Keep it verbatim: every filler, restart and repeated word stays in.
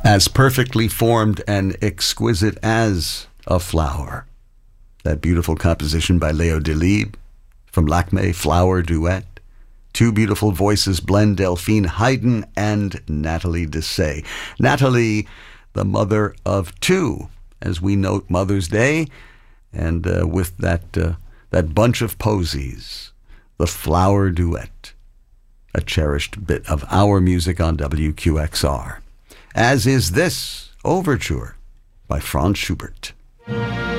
As perfectly formed and exquisite as a flower. That beautiful composition by Leo Delibes from Lakme, Flower Duet. Two beautiful voices blend, Delphine Hayden and Nathalie Dessay. Nathalie, the mother of two, as we note Mother's Day, and uh, with that uh, that bunch of posies, the Flower Duet, a cherished bit of our music on W Q X R. As is this overture by Franz Schubert.